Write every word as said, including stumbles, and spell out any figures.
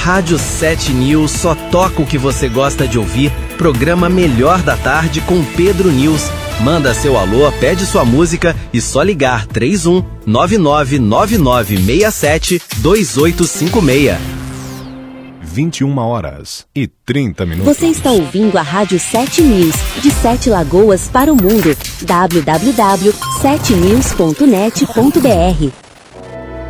Rádio sete News só toca o que você gosta de ouvir. Programa Melhor da Tarde com Pedro News. Manda seu alô, pede sua música e só ligar três um nove nove nove nove seis sete dois oito cinco seis. vinte e uma horas e trinta minutos. Você está ouvindo a Rádio sete News, de Sete Lagoas para o mundo. w w w ponto sete news ponto net ponto b r